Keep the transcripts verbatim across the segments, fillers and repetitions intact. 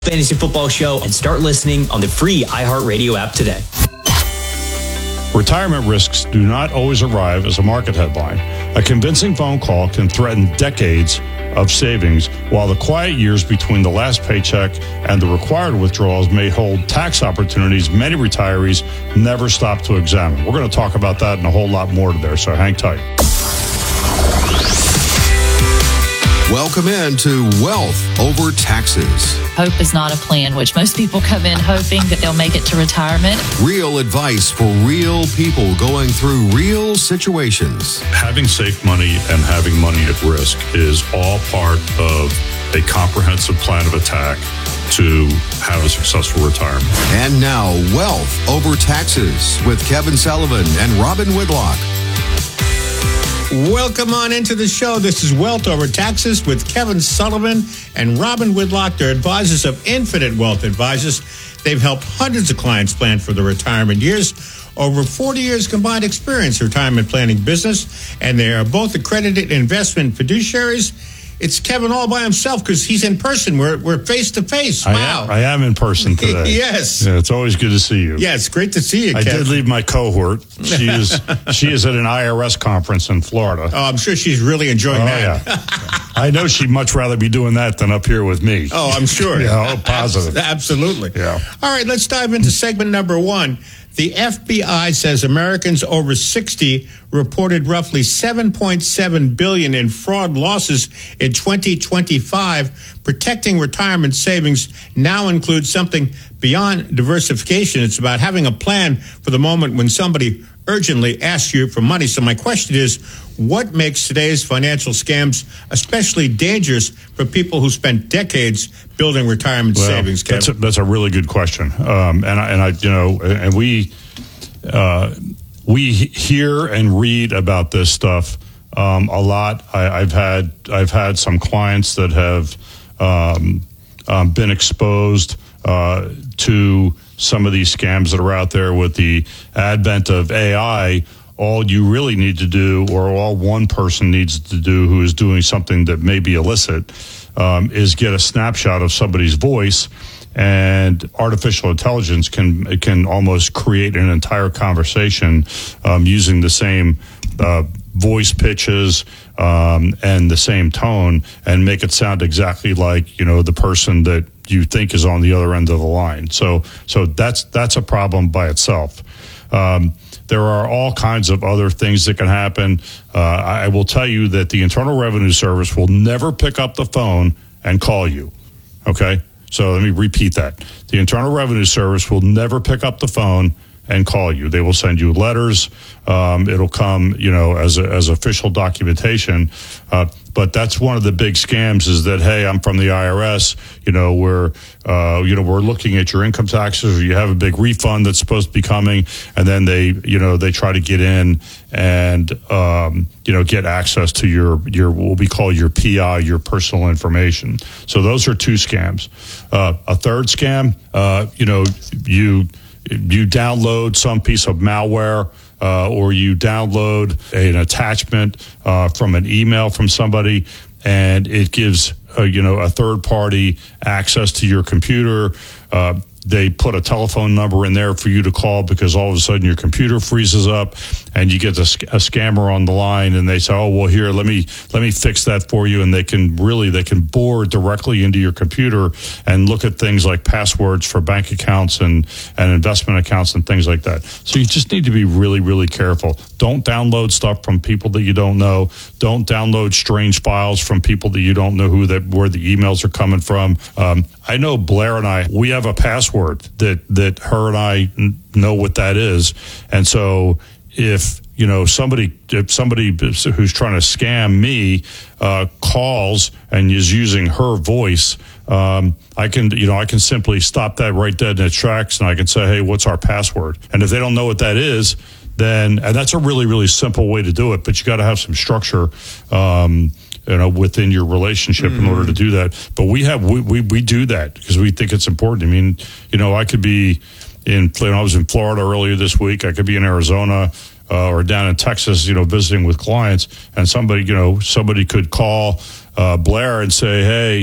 Fantasy Football Show and start listening on the free iHeartRadio app today. Retirement risks do not always arrive as a market headline. A convincing phone call can threaten decades of savings, while the quiet years between the last paycheck and the required withdrawals may hold tax opportunities many retirees never stop to examine. We're going to talk about that and a whole lot more today, so hang tight. Welcome in to Wealth Over Taxes. Hope is not a plan, which most people come in hoping that they'll make it to retirement. Real advice for real people going through real situations. Having safe money and having money at risk is all part of a comprehensive plan of attack to have a successful retirement. And now, Wealth Over Taxes with Kevin Sullivan and Robin Whitlock. Welcome on into the show. This is Wealth Over Taxes with Kevin Sullivan and Robin Whitlock. They're advisors of Infinite Wealth Advisors. They've helped hundreds of clients plan for their retirement years. Over forty years combined experience in retirement planning business, and they are both accredited investment fiduciaries. It's Kevin all by himself because he's in person. We're we're face to face. Wow. I am, I am in person today. Yes. Yeah, it's always good to see you. Yeah, it's great to see you, I Kevin. did leave my cohort. She is she is at an I R S conference in Florida. Oh, I'm sure she's really enjoying oh, that. Yeah. I know she'd much rather be doing that than up here with me. Oh, I'm sure. Yeah, oh, positive. Absolutely. Yeah. All right, let's dive into segment number one. The F B I says Americans over sixty reported roughly seven point seven billion dollars in fraud losses in twenty twenty-five. Protecting retirement savings now includes something beyond diversification. It's about having a plan for the moment when somebody urgently asks you for money. So my question is, what makes today's financial scams especially dangerous for people who spent decades building retirement well, savings, Kevin? That's a, that's a really good question. Um, and, I, and I, you know, and we, uh, we hear and read about this stuff um, a lot. I, I've had, I've had some clients that have um, um, been exposed uh, to some of these scams that are out there with the advent of A I. All you really need to do, or all one person needs to do who is doing something that may be illicit, um, is get a snapshot of somebody's voice, and artificial intelligence can can almost create an entire conversation um, using the same uh, voice pitches um, and the same tone, and make it sound exactly like, you know, the person that you think is on the other end of the line. So, so that's that's a problem by itself. Um, There are all kinds of other things that can happen. Uh, I will tell you that the Internal Revenue Service will never pick up the phone and call you. Okay? So let me repeat that. The Internal Revenue Service will never pick up the phone and call you. They will send you letters. Um, it'll come, you know, as a, as official documentation. Uh, but that's one of the big scams is that, hey, I'm from the I R S. You know, we're, uh, you know, we're looking at your income taxes, or you have a big refund that's supposed to be coming. And then they, you know, they try to get in and, um, you know, get access to your, your, what we call your P I, your personal information. So those are two scams. Uh, a third scam, uh, you know, you, you download some piece of malware, uh, or you download an attachment uh, from an email from somebody, and it gives uh, you know a third party access to your computer. Uh, they put a telephone number in there for you to call because all of a sudden your computer freezes up, and you get a, a scammer on the line, and they say, "Oh, well, here, let me let me fix that for you." And they can really they can bore directly into your computer and look at things like passwords for bank accounts and and investment accounts and things like that. So you just need to be really really careful. Don't download stuff from people that you don't know. Don't download strange files from people that you don't know who that where the emails are coming from. Um, I know Blair and I, we have a password that that her and I know what that is, and so if you know somebody if somebody who's trying to scam me uh, calls and is using her voice, um, I can you know I can simply stop that right dead in its tracks, and I can say, hey, what's our password? And if they don't know what that is, then and that's a really really simple way to do it, but you got to have some structure. Um, you know, within your relationship mm-hmm. in order to do that. But we have, we, we, we do that because we think it's important. I mean, you know, I could be in, you know, I was in Florida earlier this week. I could be in Arizona uh, or down in Texas, you know, visiting with clients, and somebody, you know, somebody could call uh, Blair and say, hey,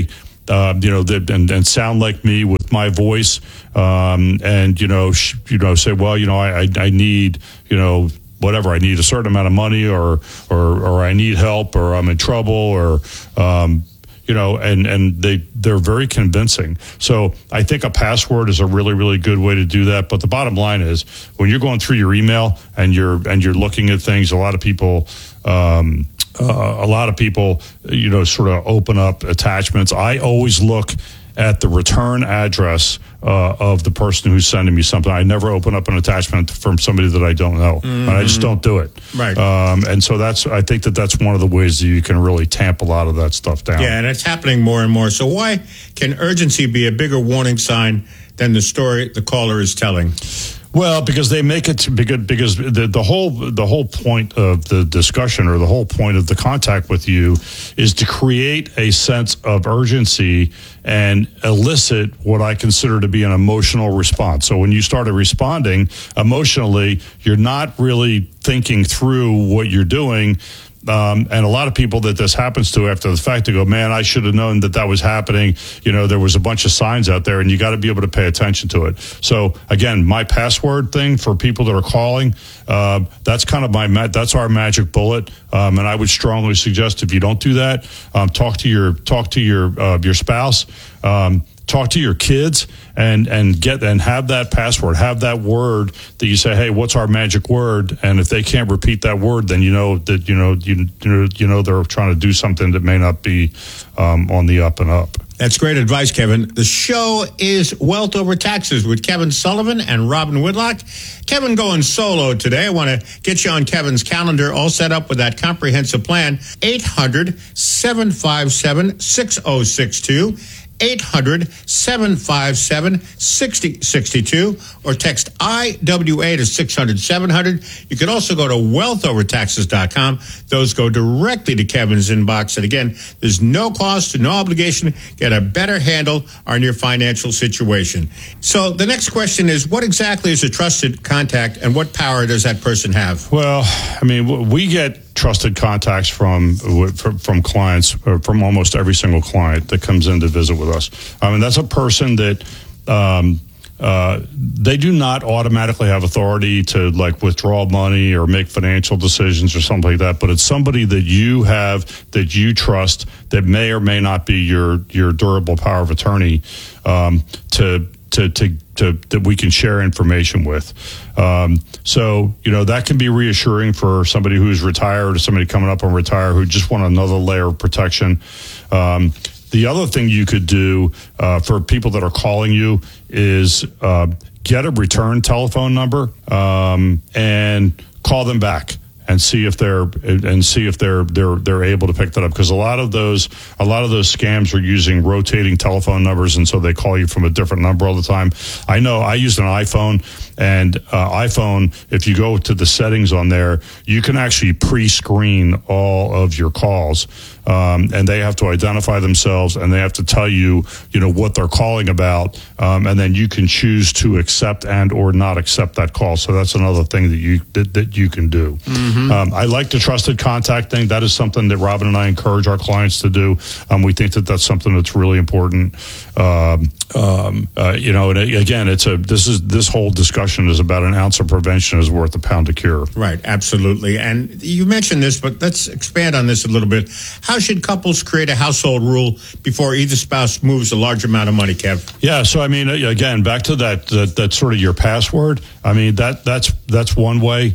uh, you know, that, and, and sound like me with my voice, um, and you know, sh- you know, say, well, you know, I, I, I need, you know, whatever, I need a certain amount of money, or or or I need help, or I'm in trouble, or um, you know, and and they they're very convincing. So I think a password is a really really good way to do that. But the bottom line is, when you're going through your email and you're and you're looking at things, a lot of people. Um, Uh, a lot of people, you know, sort of open up attachments. I always look at the return address uh, of the person who's sending me something. I never open up an attachment from somebody that I don't know. Mm-hmm. And I just don't do it. Right. Um, and so that's, I think that that's one of the ways that you can really tamp a lot of that stuff down. Yeah, and it's happening more and more. So why can urgency be a bigger warning sign than the story the caller is telling? Well, because they make it because because the, the whole the whole point of the discussion, or the whole point of the contact with you, is to create a sense of urgency and elicit what I consider to be an emotional response. So when you started responding emotionally, you're not really thinking through what you're doing. Um, and a lot of people that this happens to after the fact, they go, man, I should have known that that was happening. You know, there was a bunch of signs out there, and you got to be able to pay attention to it. So again, my password thing for people that are calling, uh, that's kind of my, ma- that's our magic bullet. Um, and I would strongly suggest, if you don't do that, um, talk to your, talk to your, uh, your spouse, um, talk to your kids, and and get and have that password, have that word that you say, hey, what's our magic word? And if they can't repeat that word, then you know that you know you you know they're trying to do something that may not be um, on the up and up. That's great advice, Kevin. The show is Wealth Over Taxes with Kevin Sullivan and Robin Whitlock. Kevin going solo today. I want to get you on Kevin's calendar, all set up with that comprehensive plan. eight hundred, seven five seven, six oh six two. eight hundred, seven five seven, six oh six two, or text I W A to six hundred, seven hundred. You can also go to wealth over taxes dot com. Those go directly to Kevin's inbox. And again, there's no cost, no obligation. Get a better handle on your financial situation. So the next question is, what exactly is a trusted contact, and what power does that person have? Well, I mean, we get trusted contacts from from, from clients, or from almost every single client that comes in to visit with us. I mean, that's a person that um, uh, they do not automatically have authority to like withdraw money or make financial decisions or something like that. But it's somebody that you have, that you trust, that may or may not be your your durable power of attorney um, to. To, to, to, that we can share information with. Um, so, you know, that can be reassuring for somebody who's retired, or somebody coming up on retire who just want another layer of protection. Um, the other thing you could do uh, for people that are calling you is uh, get a return telephone number um, and call them back. And see if they're and see if they're they're they're able to pick that up, because a lot of those a lot of those scams are using rotating telephone numbers, and so they call you from a different number all the time. I know I use an iPhone, and uh, iPhone, if you go to the settings on there, you can actually pre-screen all of your calls, um, and they have to identify themselves, and they have to tell you you know what they're calling about, um, and then you can choose to accept and or not accept that call. So that's another thing that you that, that you can do. Mm-hmm. Um, I like the trusted contact thing. That is something that Robin and I encourage our clients to do. Um, we think that that's something that's really important. Um, um, uh, you know, and again, it's a this is this whole discussion is about an ounce of prevention is worth a pound of cure. Right, absolutely. And you mentioned this, but let's expand on this a little bit. How should couples create a household rule before either spouse moves a large amount of money, Kev? Yeah, so I mean, again, back to that that, that sort of your password. I mean, that that's that's one way.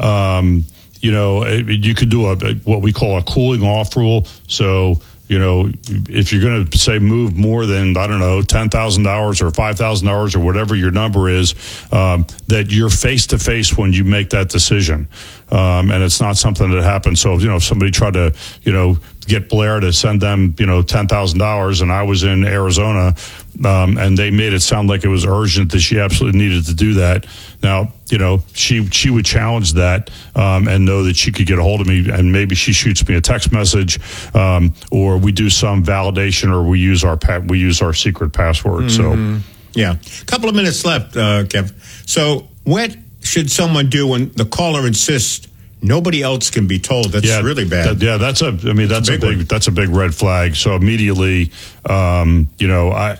Um, You know, you could do a what we call a cooling off rule. So, you know, if you're going to say move more than, I don't know, ten thousand dollars or five thousand dollars or whatever your number is, um, that you're face to face when you make that decision. Um, and it's not something that happens. So, you know, if somebody tried to, you know, get Blair to send them, you know, ten thousand dollars, and I was in Arizona, um, and they made it sound like it was urgent that she absolutely needed to do that. Now, you know, she she would challenge that um, and know that she could get a hold of me, and maybe she shoots me a text message, um, or we do some validation, or we use our pa- we use our secret password. Mm-hmm. So, yeah, a couple of minutes left, uh, Kev. So, what should someone do when the caller insists nobody else can be told. That's yeah, really bad. That, yeah, that's a. I mean, that's, that's a big. one. That's a big red flag. So immediately, um, you know, I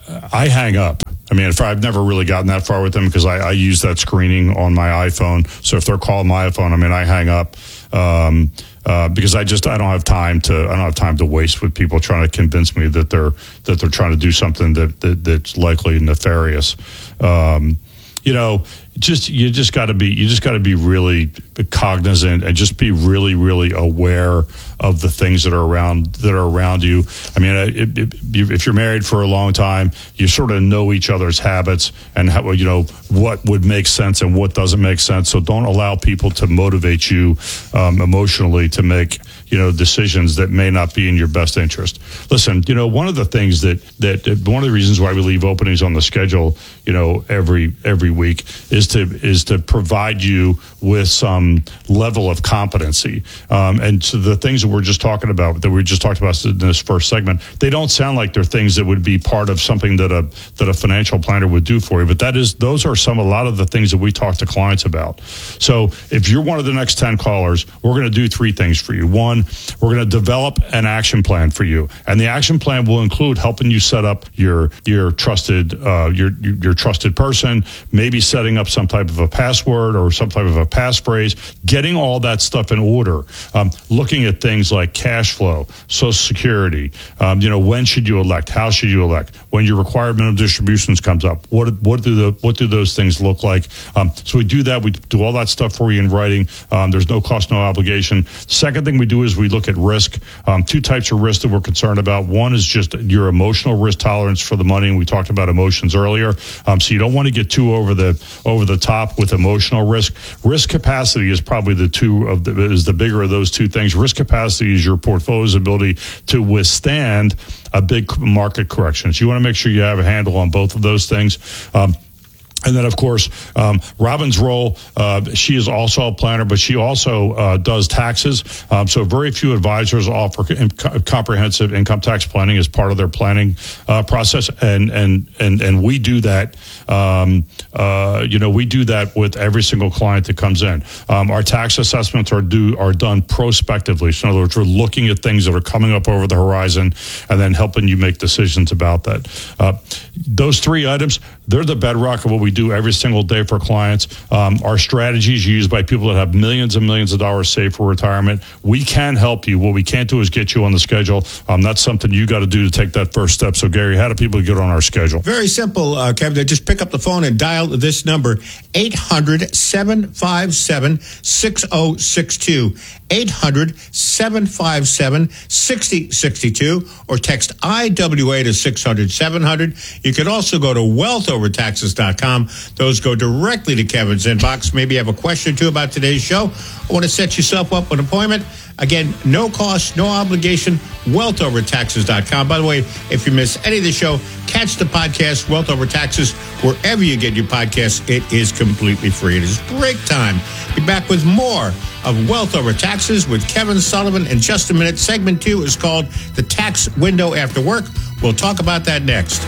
I hang up. I mean, if I've never really gotten that far with them because I, I use that screening on my iPhone. So if they're calling my iPhone, I mean, I hang up. Um, Uh, because I just I don't have time to I don't have time to waste with people trying to convince me that they're that they're trying to do something that, that that's likely nefarious. Um, you know, just you just got to be you just got to be really cognizant and just be really really aware of the things that are around that are around you. I mean, it, it, if you're married for a long time, you sort of know each other's habits and how, you know what would make sense and what doesn't make sense. So don't allow people to motivate you um, emotionally to make you know decisions that may not be in your best interest. Listen, you know one of the things that that one of the reasons why we leave openings on the schedule, you know every every week is to is to provide you with some level of competency. Um, and so the things that we're just talking about, that we just talked about in this first segment, they don't sound like they're things that would be part of something that a that a financial planner would do for you. But that is those are some a lot of the things that we talk to clients about. So if you're one of the next ten callers, we're going to do three things for you. One, we're going to develop an action plan for you, and the action plan will include helping you set up your your trusted uh, your your trusted person, maybe setting up some type of a password or some type of a passphrase, getting all that stuff in order, um, looking at things like cash flow, Social Security, um, you know, when should you elect, how should you elect, when your required minimum distributions comes up, what what do the what do those things look like? Um, so we do that, we do all that stuff for you in writing. Um, there's no cost, no obligation. Second thing we do is we look at risk. Um, two types of risk that we're concerned about. One is just your emotional risk tolerance for the money, and we talked about emotions earlier. Um, so you don't want to get too over the over the top with emotional risk. Risk capacity is probably the two of the is the bigger of those two things. Risk capacity is your portfolio's ability to withstand a big market correction. So you want to make sure you have a handle on both of those things. Um, And then, of course, um, Robin's role, uh, she is also a planner, but she also uh, does taxes. Um, so very few advisors offer in- comprehensive income tax planning as part of their planning uh, process. And, and, and, and we do that, um, uh, you know, we do that with every single client that comes in. Um, our tax assessments are due, are done prospectively. So in other words, we're looking at things that are coming up over the horizon and then helping you make decisions about that. Uh, those three items, they're the bedrock of what we do every single day for clients. Um, our strategies used by people that have millions and millions of dollars saved for retirement. We can help you. What we can't do is get you on the schedule. Um, that's something you got to do to take that first step. So, Gary, how do people get on our schedule? Very simple, uh, Kevin. Just pick up the phone and dial this number, eight hundred, seven five seven, six oh six two. eight hundred, seven five seven, six oh six two, or text I W A to six hundred, seven hundred. You can also go to wealth over taxes dot com. Those go directly to Kevin's inbox. Maybe you have a question or two about today's show. I want to set yourself up with an appointment. Again, no cost, no obligation, wealth over taxes dot com. By the way, if you miss any of the show, catch the podcast, Wealth Over Taxes, wherever you get your podcasts. It is completely free. It is break time. Be back with more of Wealth Over Taxes with Kevin Sullivan in just a minute. Segment two is called The Tax Window After Work. We'll talk about that next.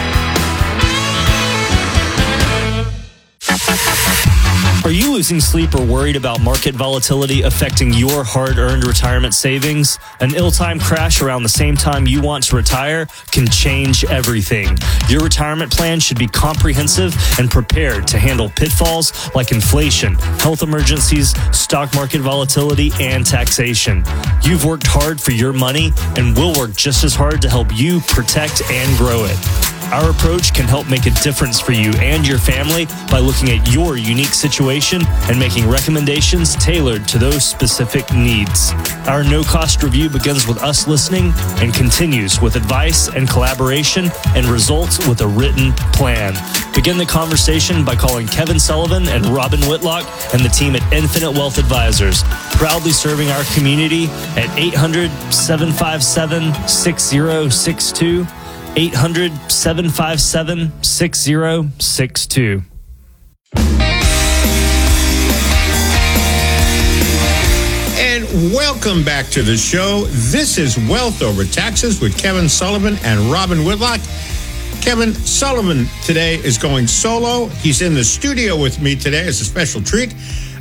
Are you losing sleep or worried about market volatility affecting your hard-earned retirement savings? An ill-timed crash around the same time you want to retire can change everything. Your retirement plan should be comprehensive and prepared to handle pitfalls like inflation, health emergencies, stock market volatility, and taxation. You've worked hard for your money, and we'll work just as hard to help you protect and grow it. Our approach can help make a difference for you and your family by looking at your unique situation and making recommendations tailored to those specific needs. Our no-cost review begins with us listening and continues with advice and collaboration and results with a written plan. Begin the conversation by calling Kevin Sullivan and Robin Whitlock and the team at Infinite Wealth Advisors, proudly serving our community at eight hundred, seven five seven, six oh six two. eight hundred, seven five seven, six oh six two. And welcome back to the show. This is Wealth Over Taxes with Kevin Sullivan and Robin Whitlock. Kevin Sullivan today is going solo. He's in the studio with me today as a special treat.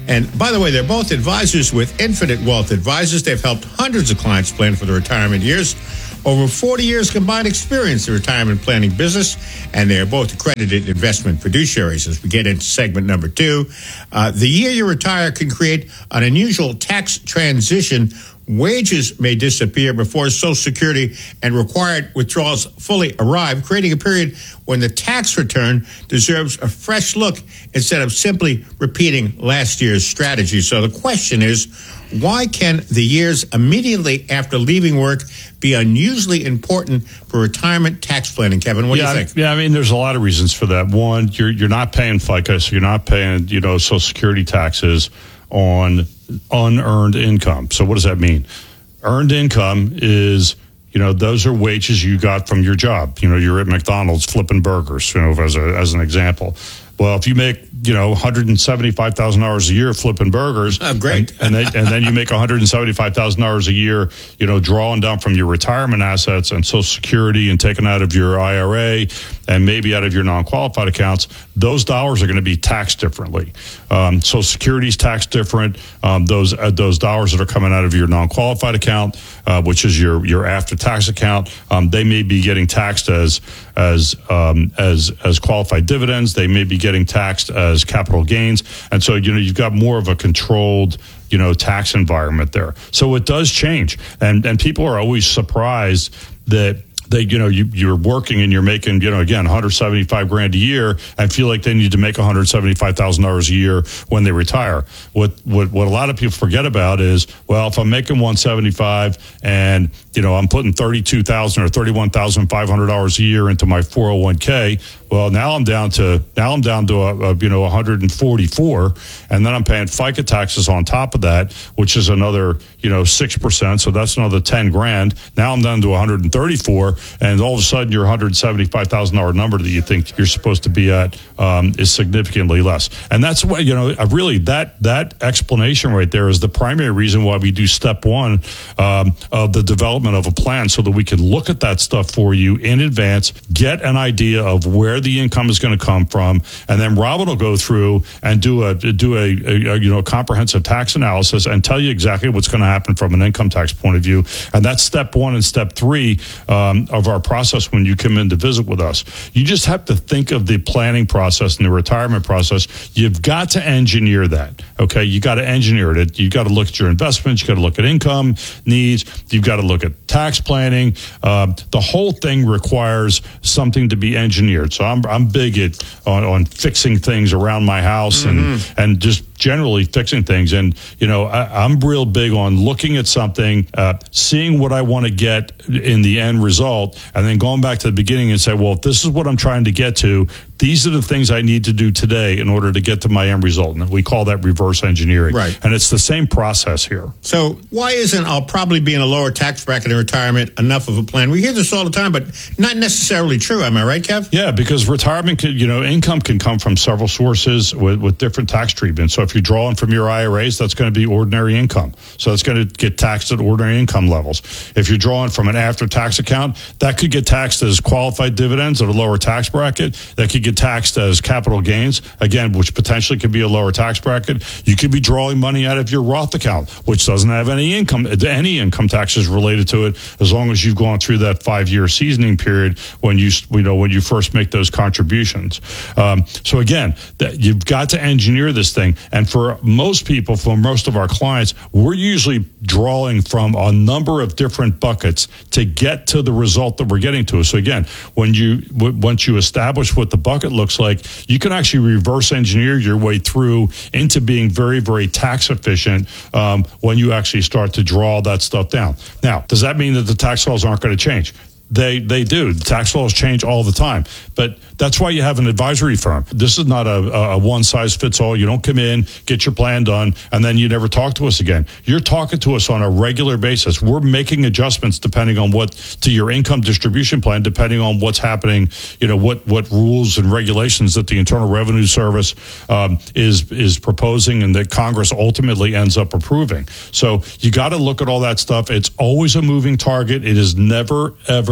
And by the way, they're both advisors with Infinite Wealth Advisors. They've helped hundreds of clients plan for their retirement years. Over forty years combined experience in the retirement planning business, and they are both accredited investment fiduciaries. As we get into segment number two, uh, the year you retire can create an unusual tax transition. Wages may disappear before Social Security and required withdrawals fully arrive, creating a period when the tax return deserves a fresh look instead of simply repeating last year's strategy. So the question is, why can the years immediately after leaving work be unusually important for retirement tax planning? Kevin, what yeah, do you think? Yeah, I mean, there's a lot of reasons for that. One, you're you're not paying FICA, so you're not paying, you know, Social Security taxes on unearned income. So what does that mean? Earned income is, you know, those are wages you got from your job. You know, you're at McDonald's flipping burgers, you know, as a, as an example. Well, if you make, you know, one hundred seventy-five thousand dollars a year flipping burgers, oh, great, and, and, then, and then you make one hundred seventy-five thousand dollars a year, you know, drawing down from your retirement assets and Social Security and taking out of your I R A and maybe out of your non-qualified accounts, those dollars are going to be taxed differently. Um, Social Security's taxed different. Um, those uh, those dollars that are coming out of your non-qualified account, uh, which is your your after-tax account, um, they may be getting taxed as as um, as as qualified dividends. They may be getting taxed as capital gains, and so you know you've got more of a controlled, you know, tax environment there. So it does change, and and people are always surprised that they, you know, you, you're working and you're making, you know, again, one hundred seventy-five grand a year and feel like they need to make one hundred seventy-five thousand dollars a year when they retire. What, what, what a lot of people forget about is, well, if I'm making one hundred seventy-five and, you know, I'm putting thirty-two thousand or thirty-one thousand five hundred dollars a year into my four oh one k, well, now I'm down to, now I'm down to a, a you know, one hundred forty-four, and then I'm paying FICA taxes on top of that, which is another, you know, six percent. So that's another ten grand. Now I'm down to one hundred thirty-four. And all of a sudden, your one hundred seventy-five thousand dollars number that you think you're supposed to be at um, is significantly less. And that's what, you know, really that that explanation right there is the primary reason why we do step one um, of the development of a plan, so that we can look at that stuff for you in advance, get an idea of where the income is going to come from, and then Robin will go through and do a do a, a, a you know comprehensive tax analysis and tell you exactly what's going to happen from an income tax point of view. And that's step one and step three um, of our process when you come in to visit with us. You just have to think of the planning process and the retirement process. You've got to engineer that. Okay, you got to engineer it. You got to look at your investments. You got to look at income needs. You've got to look at tax planning. Uh, the whole thing requires something to be engineered. So I'm I'm big at on, on fixing things around my house mm-hmm. and and just generally fixing things. And, you know, I, I'm real big on looking at something, uh, seeing what I want to get in the end result, and then going back to the beginning and say, well, if this is what I'm trying to get to, these are the things I need to do today in order to get to my end result. And we call that reverse engineering. Right. And it's the same process here. So why isn't I'll probably be in a lower tax bracket in retirement enough of a plan? We hear this all the time, but not necessarily true. Am I right, Kev? Yeah, because retirement, can, you know, income can come from several sources with, with different tax treatment. So if you're drawing from your I R As, that's going to be ordinary income. So it's going to get taxed at ordinary income levels. If you're drawing from an after-tax account, that could get taxed as qualified dividends at a lower tax bracket. That could get taxed as capital gains, again, which potentially could be a lower tax bracket. You could be drawing money out of your Roth account, which doesn't have any income, any income taxes related to it, as long as you've gone through that five-year seasoning period when you, you know, when you first make those contributions. Um, so again, that you've got to engineer this thing. And for most people, for most of our clients, we're usually drawing from a number of different buckets to get to the result that we're getting to. So again, when you w- once you establish what the bucket looks like, you can actually reverse engineer your way through into being very, very tax efficient um, when you actually start to draw that stuff down. Now, does that mean that the tax laws aren't going to change? They they do. The tax laws change all the time. But that's why you have an advisory firm. This is not a, a one-size-fits-all. You don't come in, get your plan done, and then you never talk to us again. You're talking to us on a regular basis. We're making adjustments depending on what, to your income distribution plan, depending on what's happening, you know, what, what rules and regulations that the Internal Revenue Service um, is, is proposing and that Congress ultimately ends up approving. So you got to look at all that stuff. It's always a moving target. It is never, ever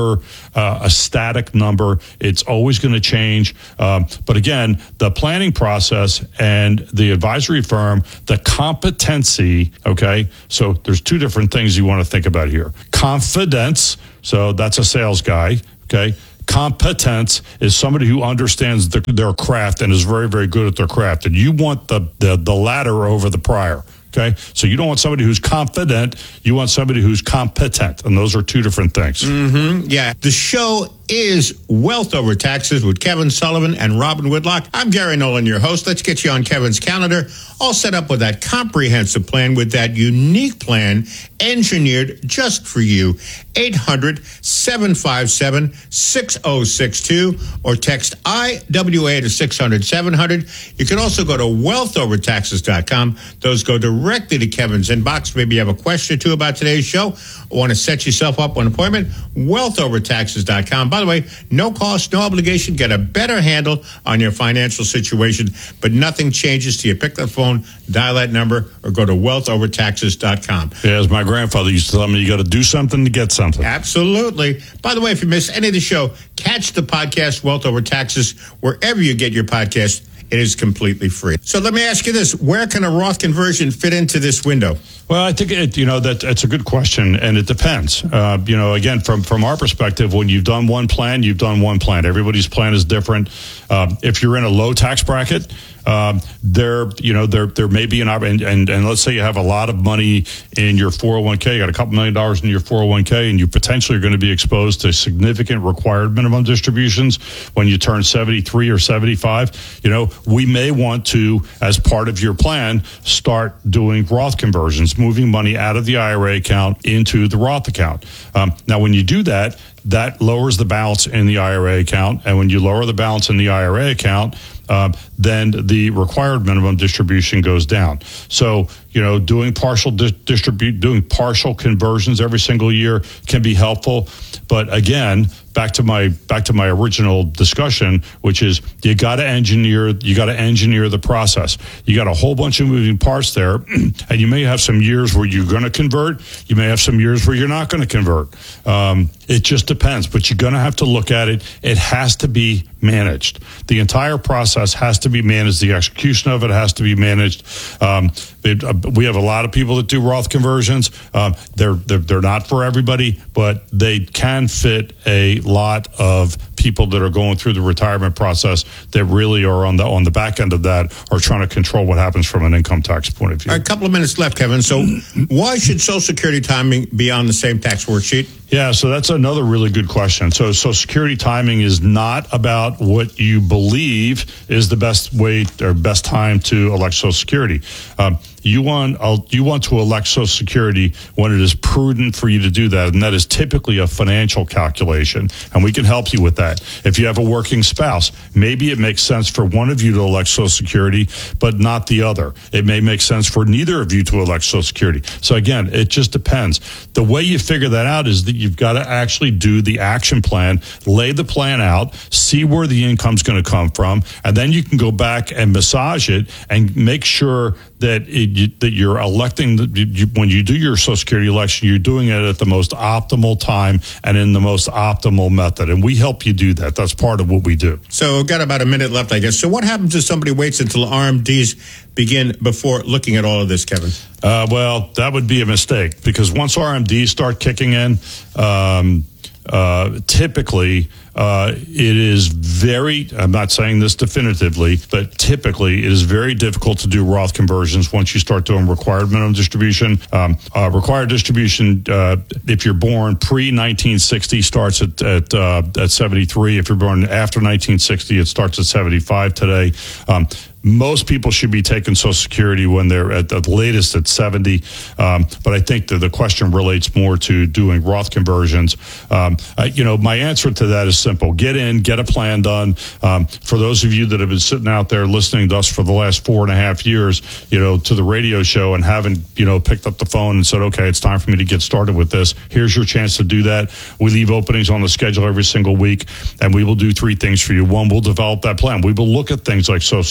never uh, a static number. It's always going to change. Um, but again, the planning process and the advisory firm, the competency, okay? So there's two different things you want to think about here. Confidence, so that's a sales guy, okay? Competence is somebody who understands the, their craft and is very, very good at their craft. And you want the, the, the latter over the prior. Okay, so you don't want somebody who's confident. You want somebody who's competent, and those are two different things. Mm-hmm. Yeah, the show is Wealth Over Taxes with Kevin Sullivan and Robin Whitlock. I'm Gary Nolan, your host. Let's get you on Kevin's calendar, all set up with that comprehensive plan, with that unique plan engineered just for you. eight hundred, seven five seven, six oh six two or text I W A to six hundred, seven hundred. You can also go to wealth over taxes dot com. Those go directly to Kevin's inbox. Maybe you have a question or two about today's show or want to set yourself up an appointment. wealth over taxes dot com. By the way, no cost, no obligation. Get a better handle on your financial situation, but nothing changes till you pick the phone, dial that number, or go to wealth over taxes dot com. Yeah, as my grandfather used to tell me, you got to do something to get something. Absolutely. By the way, if you missed any of the show, catch the podcast Wealth Over Taxes wherever you get your podcast. It is completely free. So let me ask you this. Where can a Roth conversion fit into this window? Well, I think it, you know that that's a good question, and it depends. Uh, you know, again, from from our perspective, when you've done one plan, you've done one plan. Everybody's plan is different. Um, if you're in a low tax bracket, um, there you know there there may be an and, and and let's say you have a lot of money in your four oh one k, you got a couple million dollars in your four oh one k, and you potentially are going to be exposed to significant required minimum distributions when you turn seventy-three or seventy-five. You know, we may want to, as part of your plan, start doing Roth conversions, moving money out of the I R A account into the Roth account. Um, now, when you do that, that lowers the balance in the I R A account. And when you lower the balance in the I R A account, um, then the required minimum distribution goes down. So, you know, doing partial di- distribute, doing partial conversions every single year can be helpful. But again, back to my back to my original discussion, which is you got to engineer you got to engineer the process. You got a whole bunch of moving parts there, and you may have some years where you're going to convert. You may have some years where you're not going to convert. Um, it just depends, but you're going to have to look at it. It has to be managed. The entire process has to be managed. The execution of it has to be managed. Um, it, uh, we have a lot of people that do Roth conversions. Um, they're, they're they're not for everybody, but they can fit a lot of people that are going through the retirement process that really are on the on the back end of that, are trying to control what happens from an income tax point of view. All right, a couple of minutes left, Kevin. So why should Social Security timing be on the same tax worksheet? Yeah, so that's another really good question. So Social Security timing is not about what you believe is the best way or best time to elect Social Security. Um, you want uh, you want to elect Social Security when it is prudent for you to do that, and that is typically a financial calculation, and we can help you with that. If you have a working spouse, maybe it makes sense for one of you to elect Social Security, but not the other. It may make sense for neither of you to elect Social Security. So again, it just depends. The way you figure that out is that you've got to actually do the action plan, lay the plan out, see where the income's going to come from, and then you can go back and massage it and make sure that it, you, that you're electing, the, you, when you do your Social Security election, you're doing it at the most optimal time and in the most optimal method. And we help you do that. That's part of what we do. So we've got about a minute left, I guess. So what happens if somebody waits until R M Ds begin before looking at all of this, Kevin? Uh, well, that would be a mistake, because once R M Ds start kicking in, um, uh, typically uh, it is very, I'm not saying this definitively, but typically it is very difficult to do Roth conversions once you start doing required minimum distribution. Um, uh, required distribution, uh, if you're born pre nineteen sixty, starts at at, uh, at seventy-three. If you're born after nineteen sixty, it starts at seventy-five today. Um, Most people should be taking Social Security when they're at the latest at seventy. Um, but I think that the question relates more to doing Roth conversions. Um, uh, you know, my answer to that is simple. Get in, get a plan done. Um, for those of you that have been sitting out there listening to us for the last four and a half years, you know, to the radio show and haven't, you know, picked up the phone and said, okay, it's time for me to get started with this. Here's your chance to do that. We leave openings on the schedule every single week, and we will do three things for you. One, we'll develop that plan. We will look at things like Social Security.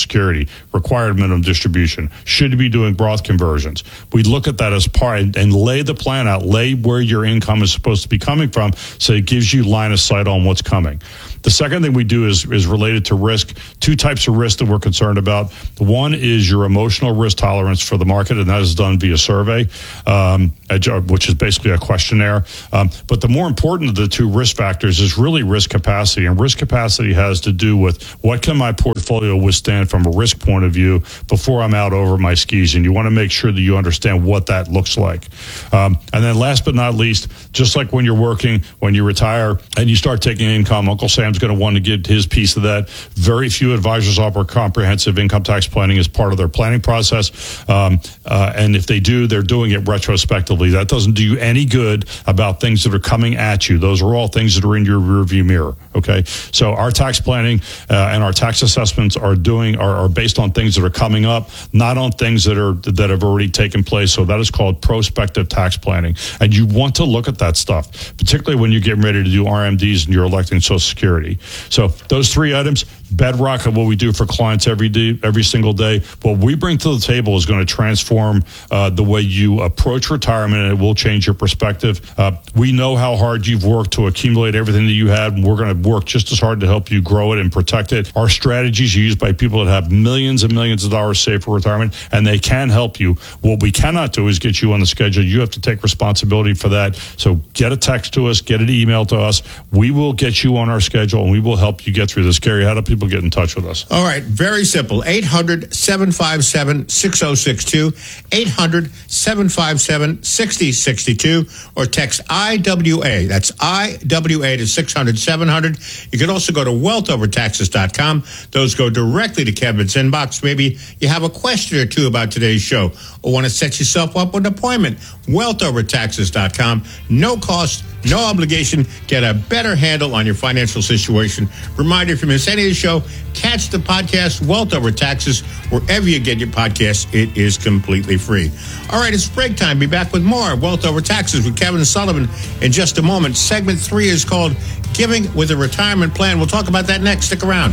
capacity, required minimum distribution, should you be doing broth conversions. We look at that as part and, and lay the plan out, lay where your income is supposed to be coming from, so it gives you line of sight on what's coming. The second thing we do is, is related to risk. Two types of risk that we're concerned about. One is your emotional risk tolerance for the market, and that is done via survey, um, which is basically a questionnaire. Um, but the more important of the two risk factors is really risk capacity. And risk capacity has to do with what can my portfolio withstand from a risk point of view before I'm out over my skis. And you want to make sure that you understand what that looks like. Um, and then last but not least, just like when you're working, when you retire and you start taking income, Uncle Sam's going to want to get his piece of that. Very few advisors offer comprehensive income tax planning as part of their planning process. Um, uh, and if they do, they're doing it retrospectively. That doesn't do you any good about things that are coming at you. Those are all things that are in your rearview mirror. Okay. So our tax planning uh, and our tax assessments are doing are, are based on things that are coming up, not on things that are that have already taken place. So that is called prospective tax planning. And you want to look at that stuff, particularly when you're getting ready to do R M Ds and you're electing Social Security. So those three items, bedrock of what we do for clients every day, every single day. What we bring to the table is going to transform uh, the way you approach retirement, and it will change your perspective. Uh, we know how hard you've worked to accumulate everything that you had, and we're going to work just as hard to help you grow it and protect it. Our strategies are used by people that have millions and millions of dollars saved for retirement, and they can help you. What we cannot do is get you on the schedule. You have to take responsibility for that. So get a text to us, get an email to us. We will get you on our schedule, and we will help you get through this. Gary, how do people get in touch with us? All right, very simple. eight hundred, seven five seven, six oh six two, eight hundred, seven five seven, six oh six two, or text I W A. That's I W A to six hundred, seven hundred. You can also go to wealth over taxes dot com. Those go directly to Kevin's inbox. Maybe you have a question or two about today's show or want to set yourself up with an appointment. wealth over taxes dot com. No cost, no obligation. Get a better handle on your financial situation. Reminder, if you miss any of the show, catch the podcast Wealth Over Taxes wherever you get your podcasts. It is completely free. All right, it's break time. Be back with more Wealth Over Taxes with Kevin Sullivan in just a moment. Segment three is called Giving with a Retirement Plan. We'll talk about that next. Stick around.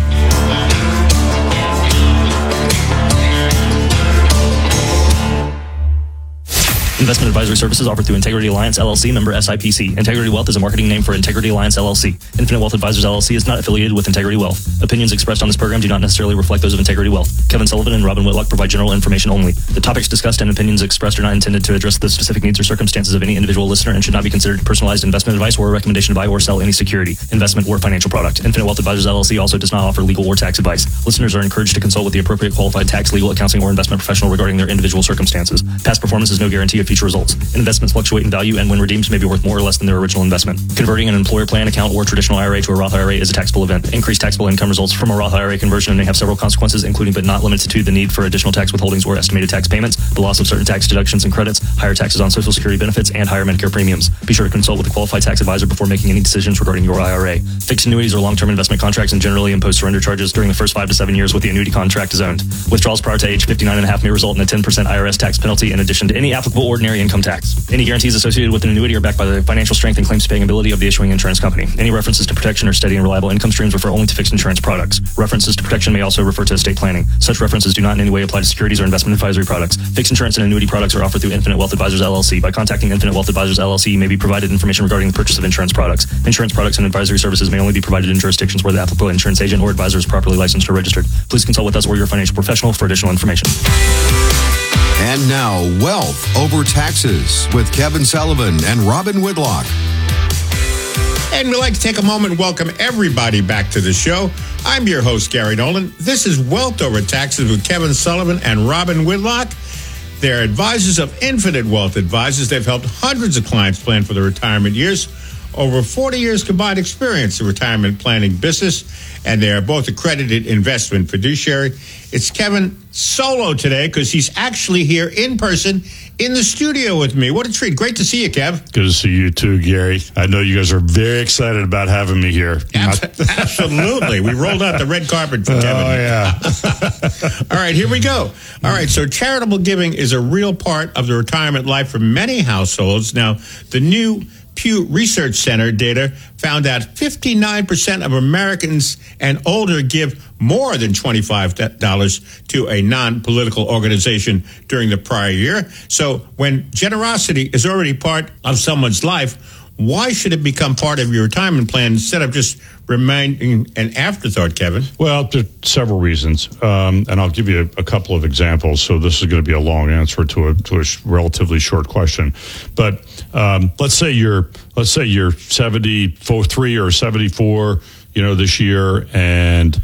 Investment advisory services offered through Integrity Alliance, L L C, member S I P C. Integrity Wealth is a marketing name for Integrity Alliance, L L C. Infinite Wealth Advisors, L L C is not affiliated with Integrity Wealth. Opinions expressed on this program do not necessarily reflect those of Integrity Wealth. Kevin Sullivan and Robin Whitlock provide general information only. The topics discussed and opinions expressed are not intended to address the specific needs or circumstances of any individual listener and should not be considered personalized investment advice or a recommendation to buy or sell any security, investment, or financial product. Infinite Wealth Advisors, L L C also does not offer legal or tax advice. Listeners are encouraged to consult with the appropriate qualified tax, legal, accounting, or investment professional regarding their individual circumstances. Past performance is no guarantee of future results. Investments fluctuate in value and when redeemed may be worth more or less than their original investment. Converting an employer plan account or traditional I R A to a Roth I R A is a taxable event. Increased taxable income results from a Roth I R A conversion and may have several consequences, including but not limited to the need for additional tax withholdings or estimated tax payments, the loss of certain tax deductions and credits, higher taxes on Social Security benefits, and higher Medicare premiums. Be sure to consult with a qualified tax advisor before making any decisions regarding your I R A. Fixed annuities are long-term investment contracts and generally impose surrender charges during the first five to seven years with the annuity contract is owned. Withdrawals prior to age fifty-nine and a half may result in a ten percent I R S tax penalty in addition to any applicable ordinary income tax. Any guarantees associated with an annuity are backed by the financial strength and claims paying ability of the issuing insurance company. Any references to protection or steady and reliable income streams refer only to fixed insurance products. References to protection may also refer to estate planning. Such references do not in any way apply to securities or investment advisory products. Fixed insurance and annuity products are offered through Infinite Wealth Advisors, L L C. By contacting Infinite Wealth Advisors, L L C, you may be provided information regarding the purchase of insurance products. Insurance products and advisory services may only be provided in jurisdictions where the applicable insurance agent or advisor is properly licensed or registered. Please consult with us or your financial professional for additional information. And now, Wealth Over Taxes with Kevin Sullivan and Robin Whitlock. And we'd like to take a moment and welcome everybody back to the show. I'm your host, Gary Nolan. This is Wealth Over Taxes with Kevin Sullivan and Robin Whitlock. They're advisors of Infinite Wealth Advisors. They've helped hundreds of clients plan for their retirement years. Over forty years combined experience in retirement planning business, and they are both accredited investment fiduciary. It's Kevin solo today because he's actually here in person in the studio with me. What a treat. Great to see you, Kev. Good to see you too, Gary. I know you guys are very excited about having me here. Absolutely. We rolled out the red carpet for Kevin. Oh, yeah. All right, here we go. All right, so charitable giving is a real part of the retirement life for many households. Now, the new Pew Research Center data found that fifty-nine percent of Americans and older give more than twenty-five dollars to a non-political organization during the prior year. So when generosity is already part of someone's life, why should it become part of your retirement plan instead of just remaining an afterthought, Kevin? Well, there are several reasons, um, and I'll give you a, a couple of examples. So this is going to be a long answer to a, to a sh- relatively short question. But um, let's say you're let's say you're seventy-three or seventy-four, you know, this year, and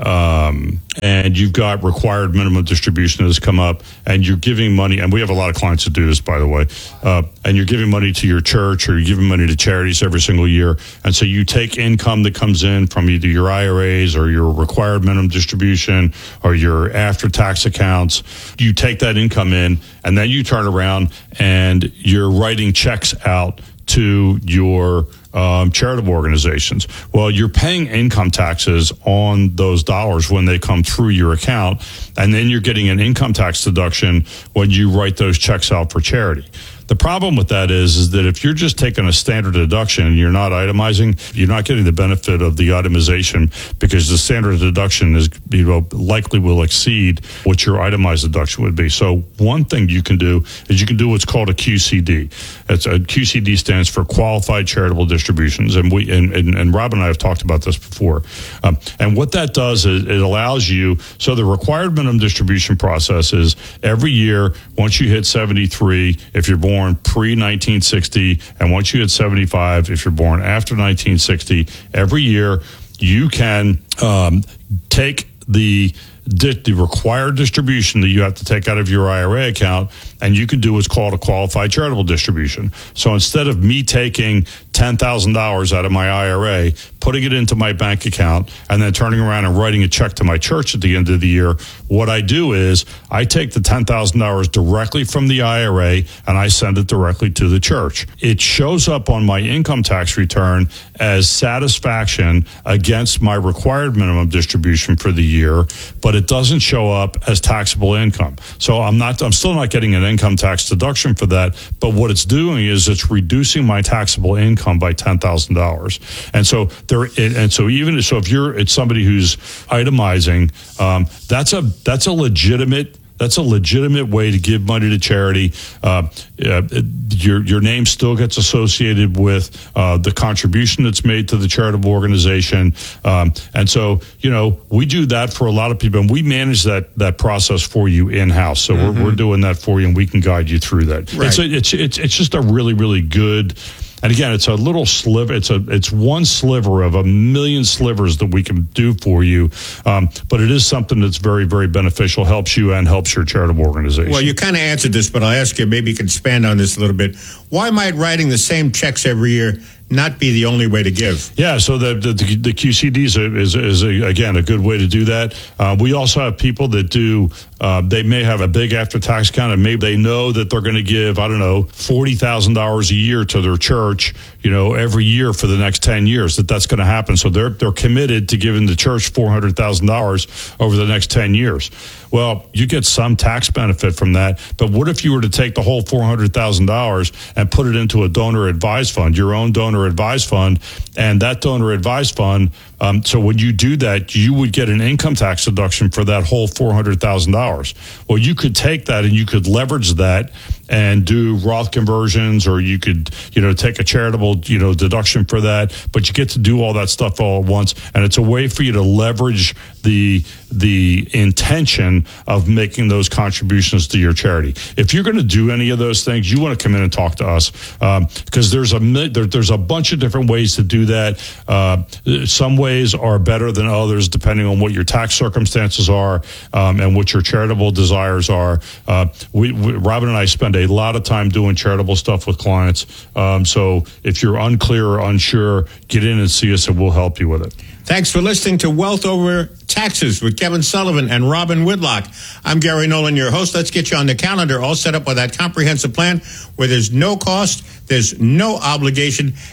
um, and you've got required minimum distribution that's come up, and you're giving money, and we have a lot of clients that do this, by the way, uh, and you're giving money to your church or you're giving money to charities every single year. And so you take income that comes in from either your I R As or your required minimum distribution or your after-tax accounts. You take that income in, and then you turn around and you're writing checks out to your um, charitable organizations. Well, you're paying income taxes on those dollars when they come through your account, and then you're getting an income tax deduction when you write those checks out for charity. The problem with that is, is that if you're just taking a standard deduction and you're not itemizing, you're not getting the benefit of the itemization, because the standard deduction is, you know, likely will exceed what your itemized deduction would be. So one thing you can do is you can do what's called a Q C D. It's a Q C D stands for Qualified Charitable Distributions, and we and, and, and Rob and I have talked about this before. Um, and what that does is it allows you. So the required minimum distribution process is every year once you hit seventy-three, if you're born pre nineteen sixty, and once you hit seventy-five, if you're born after nineteen sixty, every year you can um, take the the required distribution that you have to take out of your I R A account, and you can do what's called a qualified charitable distribution. So instead of me taking ten thousand dollars out of my I R A, putting it into my bank account, and then turning around and writing a check to my church at the end of the year, what I do is I take the ten thousand dollars directly from the I R A and I send it directly to the church. It shows up on my income tax return as satisfaction against my required minimum distribution for the year, but it doesn't show up as taxable income. So I'm not, I'm still not getting an income tax deduction for that, but what it's doing is it's reducing my taxable income by ten thousand dollars. And so there, and so even so, if you're it's somebody who's itemizing, um, that's a that's a legitimate. That's a legitimate way to give money to charity. Uh, uh, your your name still gets associated with uh, the contribution that's made to the charitable organization, um, and so you know we do that for a lot of people, and we manage that that process for you in house. So mm-hmm. we're we're doing that for you, and we can guide you through that. Right. It's a, it's it's it's just a really really good. And again, it's a little sliver. It's a it's one sliver of a million slivers that we can do for you. Um, but it is something that's very, very beneficial, helps you and helps your charitable organization. Well, you kind of answered this, but I'll ask you, maybe you can expand on this a little bit. Why might writing the same checks every year not be the only way to give? Yeah, so the the, the Q C Ds is, is a, again, a good way to do that. Uh, we also have people that do, uh, they may have a big after-tax account, and maybe they know that they're going to give, I don't know, forty thousand dollars a year to their church, you know, every year for the next ten years, that that's going to happen. So they're they're committed to giving the church four hundred thousand dollars over the next ten years. Well, you get some tax benefit from that, but what if you were to take the whole four hundred thousand dollars and put it into a donor advised fund, your own donor advised fund, and that donor advised fund, um, so when you do that, you would get an income tax deduction for that whole four hundred thousand dollars. Well, you could take that and you could leverage that and do Roth conversions, or you could, you know, take a charitable, you know, deduction for that, but you get to do all that stuff all at once, and it's a way for you to leverage the the intention of making those contributions to your charity. If you're going to do any of those things, you want to come in and talk to us, because um, there's a there, there's a bunch of different ways to do that. Uh, some ways are better than others, depending on what your tax circumstances are um, and what your charitable desires are. Uh, we, we, Robin and I spend a lot of time doing charitable stuff with clients. Um, so if you're unclear or unsure, get in and see us, and we'll help you with it. Thanks for listening to Wealth Over Taxes with Kevin Sullivan and Robin Whitlock. I'm Gary Nolan, your host. Let's get you on the calendar, all set up with that comprehensive plan where there's no cost, there's no obligation,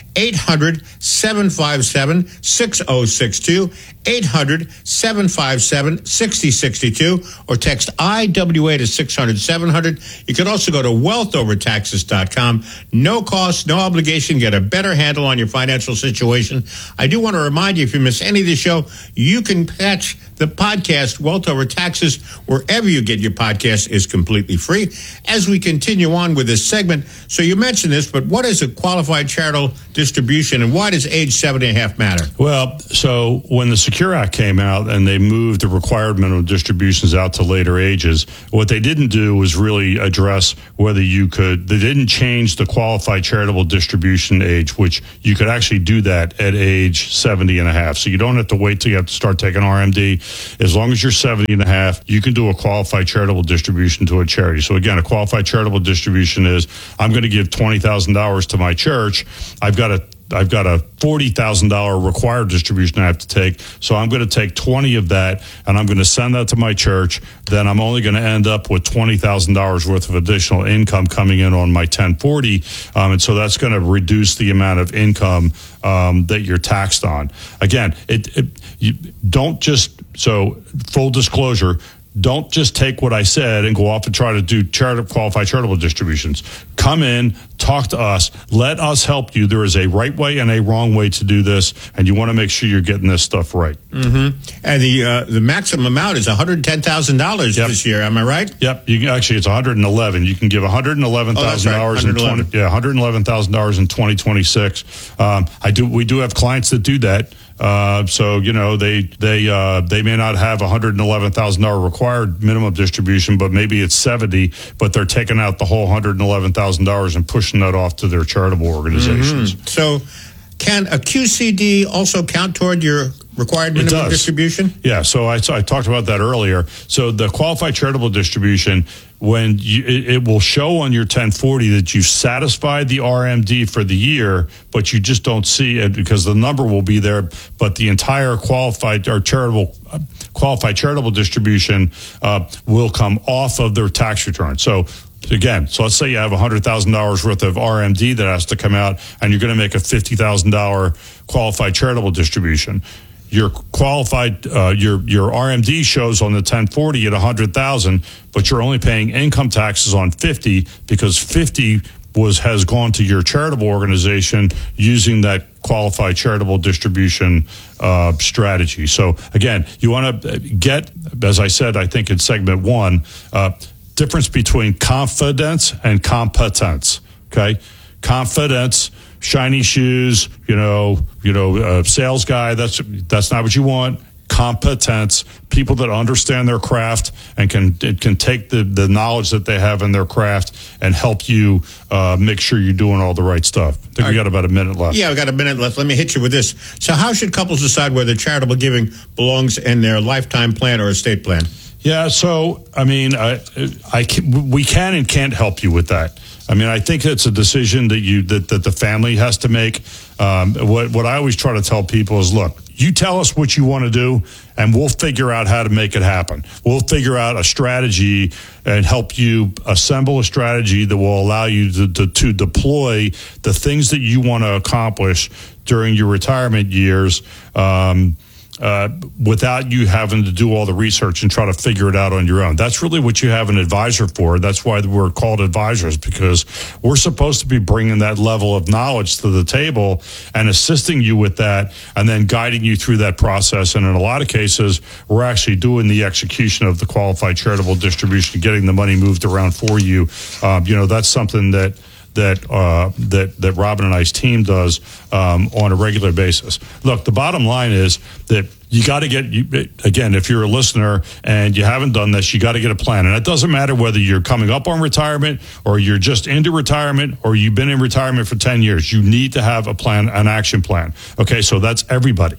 eight hundred, seven five seven, six oh six two, eight hundred, seven five seven, six oh six two, or text I W A to six hundred, seven hundred. You can also go to wealth over taxes dot com. No cost, no obligation. Get a better handle on your financial situation. I do want to remind you, if you miss any of the show, you can catch the podcast Wealth Over Taxes wherever you get your podcast is completely free. As we continue on with this segment, so you mentioned this, but what is a qualified charitable distribution, and why does age seven and a half matter? Well, so when the Secure Act came out and they moved the required minimum distributions out to later ages, what they didn't do was really address whether you could, they didn't change the qualified charitable distribution age, which you could actually do that at age seventy and a half. So you don't have to wait till you have to start taking R M D. As long as you're seventy and a half, you can do a qualified charitable distribution to a charity. So again, a qualified charitable distribution is, I'm going to give twenty thousand dollars to my church. I've got a I've got a forty thousand dollars required distribution I have to take. So I'm going to take twenty of that and I'm going to send that to my church. Then I'm only going to end up with twenty thousand dollars worth of additional income coming in on my ten forty. Um, and so that's going to reduce the amount of income um, that you're taxed on. Again, it, it you don't just, so full disclosure, don't just take what I said and go off and try to do charitable, qualified charitable distributions. Come in, talk to us, let us help you. There is a right way and a wrong way to do this, and you want to make sure you're getting this stuff right. Mm-hmm. And the uh, the maximum amount is one hundred ten thousand dollars yep. this year. Am I right? Yep. You can, actually, it's one hundred eleven. You can give one hundred eleven thousand dollars oh, in twenty, yeah, one hundred eleven thousand dollars in twenty twenty-six. Um, I do. We do have clients that do that. Uh, so, you know, they they uh, they may not have one hundred eleven thousand dollars required minimum distribution, but maybe it's seventy, but they're taking out the whole one hundred eleven thousand dollars and pushing that off to their charitable organizations. Mm-hmm. So can a Q C D also count toward your required minimum distribution? Yeah, so I, so I talked about that earlier. So the qualified charitable distribution, when you, it, it will show on your ten forty that you've satisfied the R M D for the year, but you just don't see it because the number will be there, but the entire qualified or charitable uh, qualified charitable distribution uh, will come off of their tax return. So again, so let's say you have one hundred thousand dollars worth of R M D that has to come out, and you're going to make a fifty thousand dollars qualified charitable distribution. Your qualified, uh, your your R M D shows on the ten forty at one hundred thousand, but you're only paying income taxes on fifty because fifty was has gone to your charitable organization using that qualified charitable distribution uh, strategy. So again, you want to get, as I said, I think in segment one, uh, difference between confidence and competence. Okay, confidence. Shiny shoes, you know, you know, uh, sales guy. That's that's not what you want. Competence, people that understand their craft and can can take the, the knowledge that they have in their craft and help you uh, make sure you're doing all the right stuff. I think we got about a minute left. Yeah, we got a minute left. Let me hit you with this. So, how should couples decide whether charitable giving belongs in their lifetime plan or estate plan? Yeah, so I mean, I, I can, we can and can't help you with that. I mean, I think it's a decision that you that, that the family has to make. Um, what what I always try to tell people is, look, you tell us what you want to do, and we'll figure out how to make it happen. We'll figure out a strategy and help you assemble a strategy that will allow you to, to, to deploy the things that you want to accomplish during your retirement years. Um, Uh, without you having to do all the research and try to figure it out on your own. That's really what you have an advisor for. That's why we're called advisors, because we're supposed to be bringing that level of knowledge to the table and assisting you with that and then guiding you through that process. And in a lot of cases, we're actually doing the execution of the qualified charitable distribution, getting the money moved around for you. Um, you know, that's something that that uh, that that Robin and I's team does um, on a regular basis. Look, the bottom line is that you got to get, you, again, if you're a listener and you haven't done this, you got to get a plan. And it doesn't matter whether you're coming up on retirement or you're just into retirement or you've been in retirement for ten years. You need to have a plan, an action plan. Okay, so that's everybody.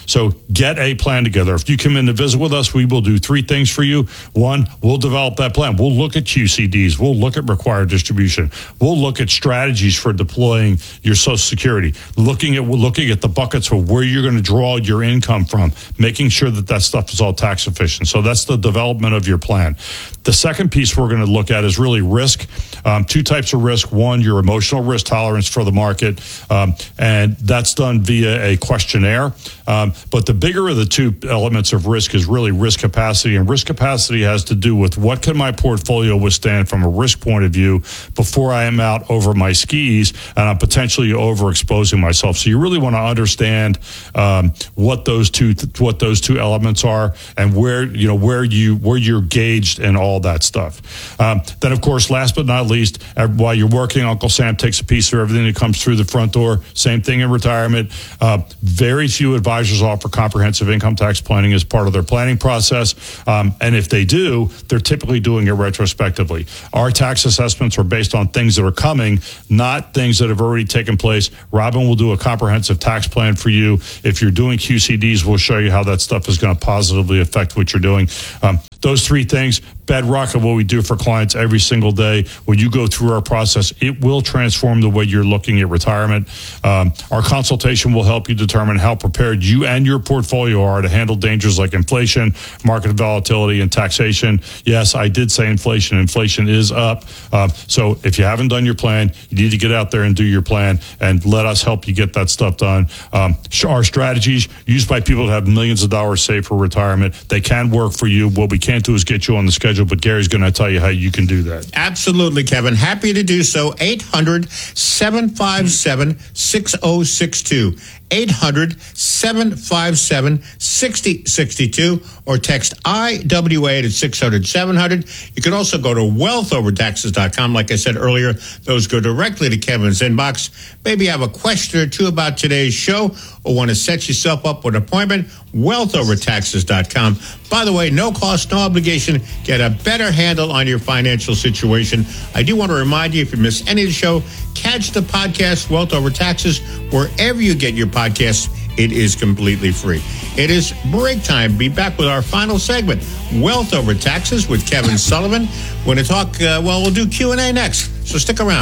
So get a plan together. If you come in to visit with us, we will do three things for you. One, we'll develop that plan. We'll look at Q C Ds. We'll look at required distribution. We'll look at strategies for deploying your Social Security, looking at looking at the buckets of where you're going to draw your income from, making sure that that stuff is all tax efficient. So that's the development of your plan. The second piece we're going to look at is really risk. Um, two types of risk. One, your emotional risk tolerance for the market, um, and that's done via a questionnaire. Um, but the bigger of the two elements of risk is really risk capacity, and risk capacity has to do with what can my portfolio withstand from a risk point of view before I am out over my skis and I'm potentially overexposing myself. So you really want to understand um, what those two what those two elements are and where you know where you where you're gauged and all that stuff. Um, then, of course, last but not least, uh, while you're working, Uncle Sam takes a piece of everything that comes through the front door. Same thing in retirement. Uh, very few advisors offer comprehensive income tax planning as part of their planning process, um, and if they do, they're typically doing it retrospectively. Our tax assessments are based on things that are coming, not things that have already taken place. Robin will do a comprehensive tax plan for you. If you're doing Q C Ds, we'll show you how that stuff is going to positively affect what you're doing. Um, those three things, bedrock of what we do for clients every single day. When you go through our process, it will transform the way you're looking at retirement. Um, our consultation will help you determine how prepared you and your portfolio are to handle dangers like inflation, market volatility, and taxation. Yes, I did say inflation. Inflation is up. Uh, so if you haven't done your plan, you need to get out there and do your plan and let us help you get that stuff done. Um, our strategies used by people that have millions of dollars saved for retirement, they can work for you. What we can't do is get you on the schedule, but Gary's going to tell you how you can do that. Absolutely, Kevin. Happy to do so. eight hundred, seven five seven, six oh six two. eight hundred, seven five seven, six oh six two or text I W A to six hundred, seven hundred. You can also go to wealth over taxes dot com. Like I said earlier, those go directly to Kevin's inbox. Maybe you have a question or two about today's show or want to set yourself up with an appointment, wealth over taxes dot com. By the way, no cost, no obligation. Get a better handle on your financial situation. I do want to remind you, if you miss any of the show, catch the podcast, Wealth Over Taxes, wherever you get your podcasts. It is completely free. It is break time. Be back with our final segment, Wealth Over Taxes with Kevin Sullivan. We're going to talk, uh, well, we'll do Q and A next, so stick around.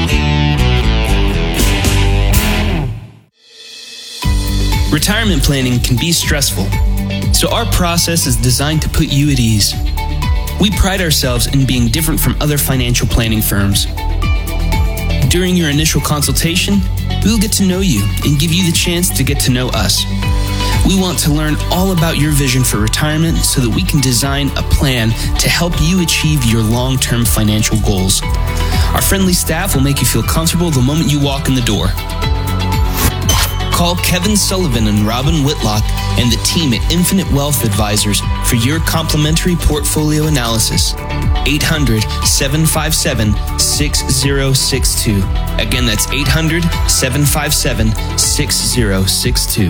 Retirement planning can be stressful, so our process is designed to put you at ease. We pride ourselves in being different from other financial planning firms. During your initial consultation, we will get to know you and give you the chance to get to know us. We want to learn all about your vision for retirement so that we can design a plan to help you achieve your long-term financial goals. Our friendly staff will make you feel comfortable the moment you walk in the door. Call Kevin Sullivan and Robin Whitlock and the team at Infinite Wealth Advisors for your complimentary portfolio analysis. eight hundred, seven five seven, six oh six two. Again, that's eight hundred, seven five seven, six oh six two.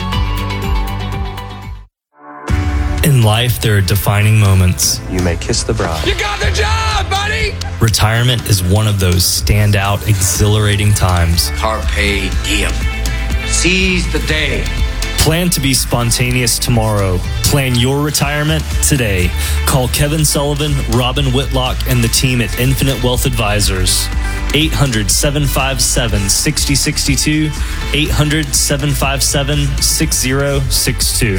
In life, there are defining moments. You may kiss the bride. You got the job, buddy! Retirement is one of those standout, exhilarating times. Carpe diem. Seize the day. Plan to be spontaneous tomorrow. Plan your retirement today. Call Kevin Sullivan, Robin Whitlock, and the team at Infinite Wealth Advisors. eight hundred, seven five seven, six oh six two. eight hundred, seven five seven, six oh six two.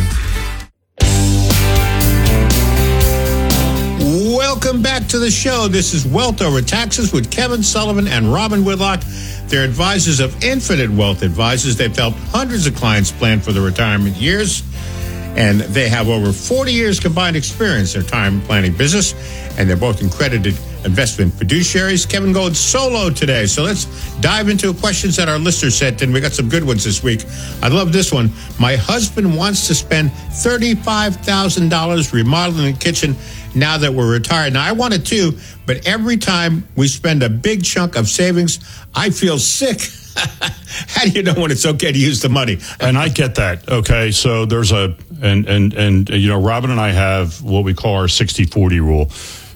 Welcome back to the show. This is Wealth Over Taxes with Kevin Sullivan and Robin Whitlock. They're advisors of Infinite Wealth Advisors. They've helped hundreds of clients plan for their retirement years, and they have over forty years combined experience in retirement planning business, and they're both accredited investment fiduciaries. Kevin goes solo today, so let's dive into questions that our listeners sent in. We got some good ones this week. I love this one. My husband wants to spend thirty-five thousand dollars remodeling the kitchen now that we're retired. Now, I want it too, but every time we spend a big chunk of savings, I feel sick. How do you know when it's okay to use the money? And I get that. Okay, so there's a and and and you know, Robin and I have what we call our sixty forty rule.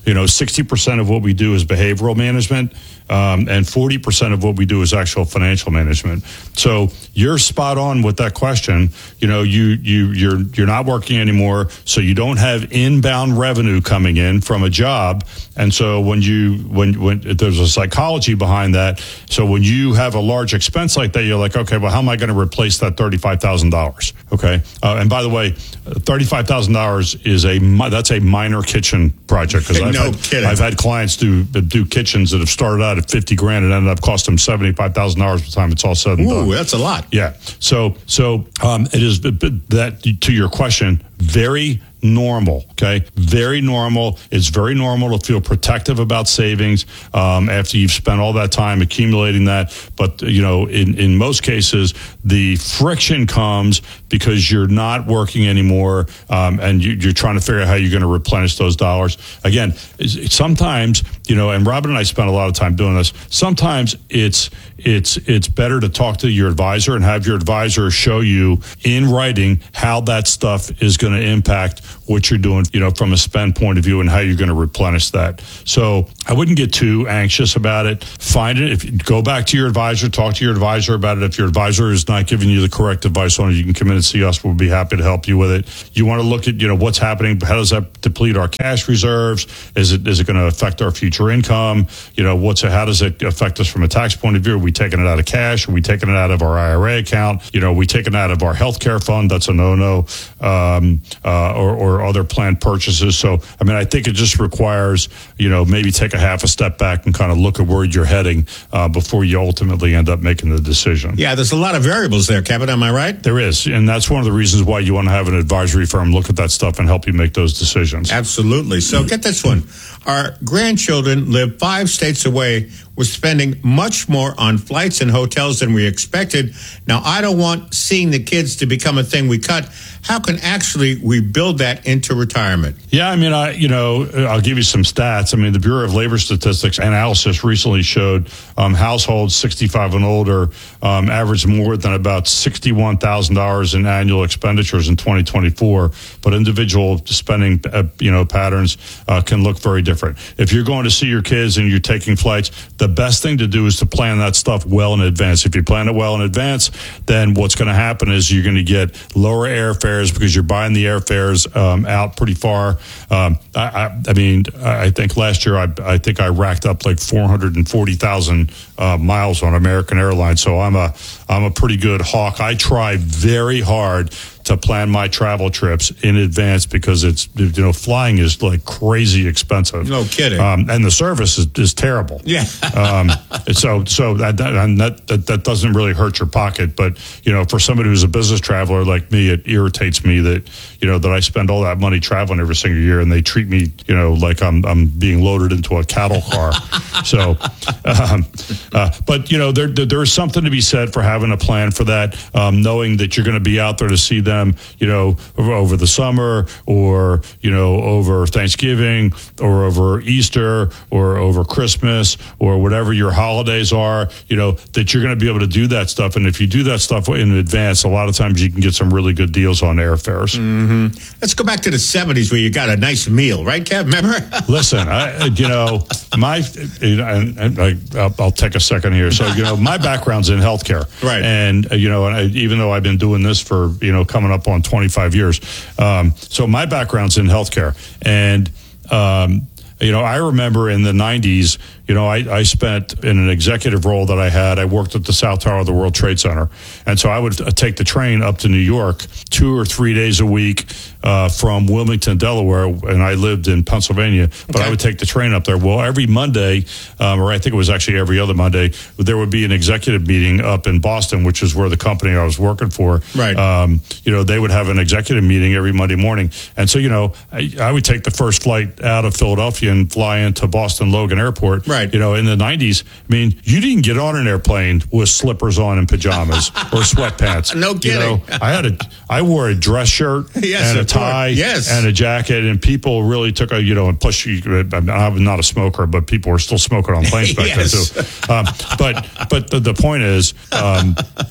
you know, sixty percent of what we do is behavioral management, um, and forty percent of what we do is actual financial management. So you're spot on with that question. You know, you you you're you're not working anymore, so you don't have inbound revenue coming in from a job, and so when you when when there's a psychology behind that. So when you have a large expense like that, you're like, okay, well, how am I going to replace that thirty-five thousand dollars? Okay, uh, and by the way, thirty-five thousand dollars is a that's a minor kitchen project, because I've, no had, I've had clients do do kitchens that have started out at fifty grand and ended up costing them seventy-five thousand dollars by the time it's all said and Ooh, done. that's a lot. Yeah. So so um, it is that, to your question, very normal. Okay, very normal. It's very normal to feel protective about savings um, after you've spent all that time accumulating that. But you know, in in most cases, the friction comes because you're not working anymore, um, and you, you're trying to figure out how you're going to replenish those dollars. Again, sometimes, you know, and Robin and I spent a lot of time doing this. Sometimes it's it's it's better to talk to your advisor and have your advisor show you in writing how that stuff is going to impact what you're doing, you know, from a spend point of view and how you're going to replenish that. So I wouldn't get too anxious about it. Find it. If you go back to your advisor, talk to your advisor about it. If your advisor is not giving you the correct advice on it, you can come in and see us. We'll be happy to help you with it. You want to look at, you know, what's happening. How does that deplete our cash reserves? Is it is it going to affect our future income? You know, what's how does it affect us from a tax point of view? Are we taking it out of cash? Are we taking it out of our I R A account? You know, are we taking it out of our healthcare fund? That's a no-no. Um, uh, or, or other planned purchases. So, I mean, I think it just requires, you know, maybe take a half a step back and kind of look at where you're heading uh, before you ultimately end up making the decision. Yeah, there's a lot of variables there, Kevin. Am I right? There is. And that's one of the reasons why you want to have an advisory firm look at that stuff and help you make those decisions. Absolutely. So get this one. Our grandchildren live five states away. We're spending much more on flights and hotels than we expected. Now, I don't want seeing the kids to become a thing we cut. How can actually we build that into retirement? Yeah, I mean, I you know, I'll give you some stats. I mean, the Bureau of Labor Statistics analysis recently showed um, households sixty-five and older um, averaged more than about sixty-one thousand dollars in annual expenditures in twenty twenty-four. But individual spending, uh, you know, patterns uh, can look very different. If you're going to see your kids and you're taking flights, the best thing to do is to plan that stuff well in advance. If you plan it well in advance, then what's going to happen is you're going to get lower airfares because you're buying the airfares um, out pretty far. Um, I, I, I mean, I think last year I, I think I racked up like four hundred forty thousand uh, miles on American Airlines. So I'm a I'm a pretty good hawk. I try very hard to plan my travel trips in advance because it's, you know, flying is like crazy expensive. No kidding. Um, and the service is, is terrible. Yeah. um, so so that that, and that that that doesn't really hurt your pocket, but you know, for somebody who's a business traveler like me, it irritates me that you know that I spend all that money traveling every single year, and they treat me, you know, like I'm I'm being loaded into a cattle car. so, um, uh, but you know, there, there there's something to be said for having a plan for that, um, knowing that you're going to be out there to see them. You know, over the summer, or you know, over Thanksgiving, or over Easter, or over Christmas, or whatever your holidays are. You know, that you're going to be able to do that stuff, and if you do that stuff in advance, a lot of times you can get some really good deals on airfares. Mm-hmm. Let's go back to the seventies where you got a nice meal, right, Kev? Remember? Listen, I, you know, my, and, and I, I'll, I'll take a second here. So, you know, my background's in healthcare, right? And you know, and I, even though I've been doing this for you know coming up on twenty-five years. Um, so my background's in healthcare. And, um, you know, I remember in the nineties, you know, I, I spent in an executive role that I had, I worked at the South Tower of the World Trade Center. And so I would take the train up to New York two or three days a week uh, from Wilmington, Delaware, and I lived in Pennsylvania, but okay. I would take the train up there. Well, every Monday, um, or I think it was actually every other Monday, there would be an executive meeting up in Boston, which is where the company I was working for. Right. Um, you know, they would have an executive meeting every Monday morning. And so, you know, I, I would take the first flight out of Philadelphia and fly into Boston Logan Airport. Right. You know, in the nineties, I mean, you didn't get on an airplane with slippers on and pajamas or sweatpants. No kidding. You know, I had a, I wore a dress shirt yes, and a tie yes. and a jacket, and people really took a, you know, and plus, you, I'm not a smoker, but people were still smoking on planes back yes. then too. Um, but but the, the point is, um,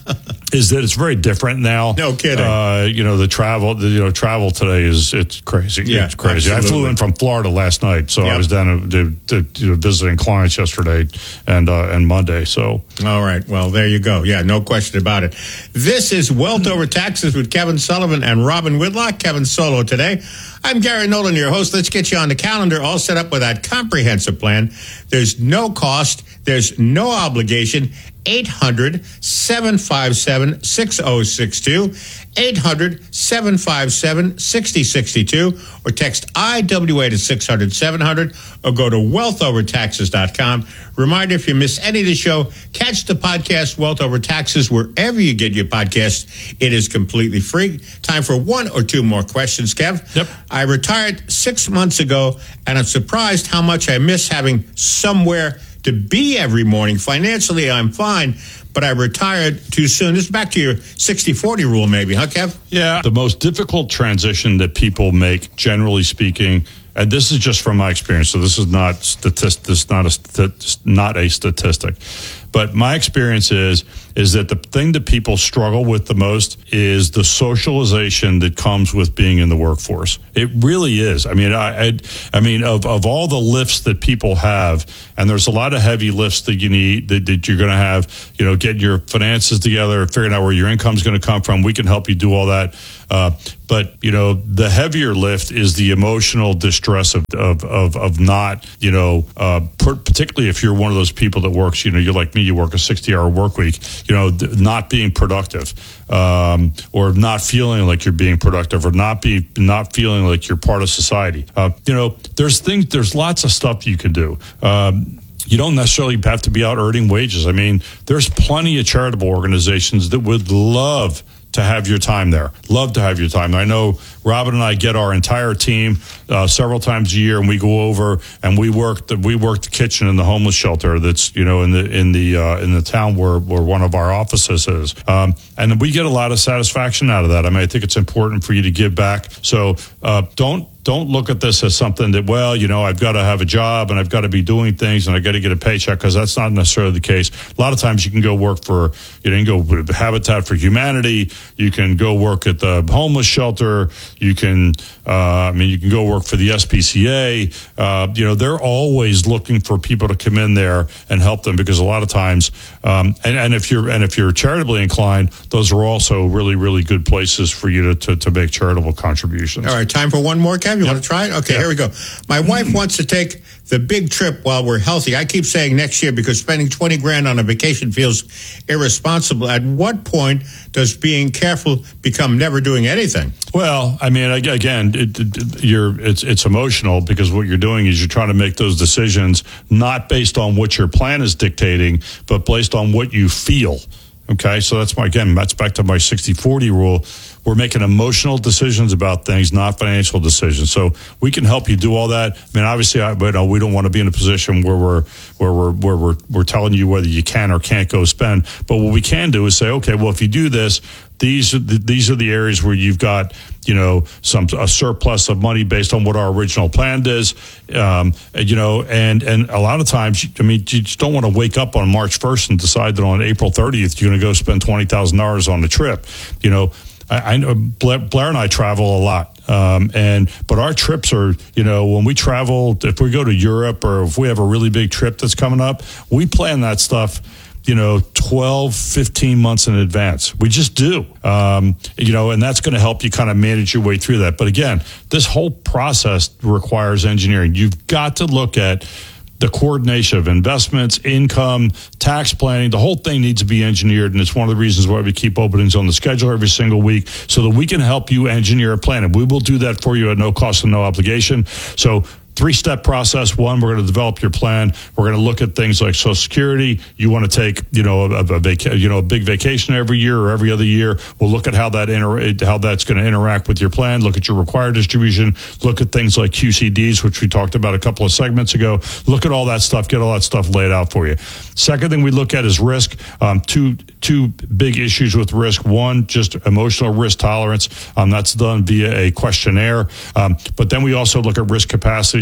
is that it's very different now. No kidding. Uh, you know, the travel, the, you know, travel today is it's crazy. Yeah, it's crazy. absolutely. I flew in from Florida last night, so Yep. I was down to, to, to, you know, visiting clients yesterday and uh, and Monday. So, all right. Well, there you go. Yeah, no question about it. This is Wealth Over Taxes with Kevin Sullivan and Robin Whitlock. Kevin solo today. I'm Gary Nolan, your host. Let's get you on the calendar, all set up with that comprehensive plan. There's no cost. There's no obligation. eight hundred, seven five seven, six oh six two. eight hundred, seven five seven, six oh six two. Or text I W A to six hundred, seven hundred. Or go to wealth over taxes dot com. Reminder, if you miss any of the show, catch the podcast Wealth Over Taxes wherever you get your podcast. It is completely free. Time for one or two more questions, Kev. Yep. I retired six months ago, and I'm surprised how much I miss having somewhere to be every morning. Financially, I'm fine, but I retired too soon. This is back to your sixty forty rule, maybe, huh, Kev? yeah, the most difficult transition that people make, generally speaking, and this is just from my experience, so this is not statistic, this is not a st- not a statistic, but my experience is is that the thing that people struggle with the most is the socialization that comes with being in the workforce. It really is. I mean, I, I, I mean, of, of all the lifts that people have, and there's a lot of heavy lifts that you need, that, that you're going to have, you know, getting your finances together, figuring out where your income is going to come from. We can help you do all that. Uh, but, you know, the heavier lift is the emotional distress of, of, of, of not, you know, uh, particularly if you're one of those people that works, you know, you're like me, you work a sixty hour work week, you know, not being productive, um, or not feeling like you're being productive, or not be not feeling like you're part of society. Uh, you know, there's things, there's lots of stuff you can do. Um, You don't necessarily have to be out earning wages. I mean, there's plenty of charitable organizations that would love to have your time there. Love to have your time there. I know Robin and I get our entire team uh, several times a year, and we go over and we work the we work the kitchen in the homeless shelter that's, you know, in the in the uh, in the town where, where one of our offices is, um, and we get a lot of satisfaction out of that. I mean, I think it's important for you to give back. So uh, don't. Don't look at this as something that, well, you know, I've got to have a job and I've got to be doing things and I've got to get a paycheck, because that's not necessarily the case. A lot of times you can go work for, you know, you can go with Habitat for Humanity. You can go work at the homeless shelter. You can, uh, I mean, you can go work for the S P C A. Uh, you know, they're always looking for people to come in there and help them, because a lot of times, um, and, and if you're and if you're charitably inclined, those are also really, really good places for you to, to, to make charitable contributions. All right, time for one more, Kev. You Yep. want to try it? Okay, Yep. here we go. My wife wants to take the big trip while we're healthy. I keep saying next year because spending twenty grand on a vacation feels irresponsible. At what point does being careful become never doing anything? Well, I mean, again, it, it, you're it's it's emotional, because what you're doing is you're trying to make those decisions not based on what your plan is dictating, but based on what you feel. Okay, so that's my, again, that's back to my sixty forty rule. We're making emotional decisions about things, not financial decisions. So we can help you do all that. I mean, obviously, I, but, uh, we don't want to be in a position where we're where we're where we're we're telling you whether you can or can't go spend. But what we can do is say, okay, well, if you do this, these are the, these are the areas where you've got, you know, some a surplus of money based on what our original plan is, um, you know, and and a lot of times, I mean, you just don't want to wake up on March first and decide that on April thirtieth you're going to go spend twenty thousand dollars on a trip. You know, I, I know Blair, Blair and I travel a lot. Um, and, but our trips are, you know, when we travel, if we go to Europe or if we have a really big trip that's coming up, we plan that stuff, you know, twelve, fifteen months in advance. We just do, um, you know, and that's going to help you kind of manage your way through that. But again, this whole process requires engineering. You've got to look at the coordination of investments, income, tax planning. The whole thing needs to be engineered, and it's one of the reasons why we keep openings on the schedule every single week, so that we can help you engineer a plan. And we will do that for you at no cost and no obligation. So three-step process. One, we're going to develop your plan. We're going to look at things like Social Security. You want to take, you know, a, a vaca- you know, a big vacation every year or every other year. We'll look at how that inter- how that's going to interact with your plan. Look at your required distribution. Look at things like Q C Ds, which we talked about a couple of segments ago. Look at all that stuff. Get all that stuff laid out for you. Second thing we look at is risk. Um, two two big issues with risk. One, just emotional risk tolerance. Um, that's done via a questionnaire. Um, but then we also look at risk capacity.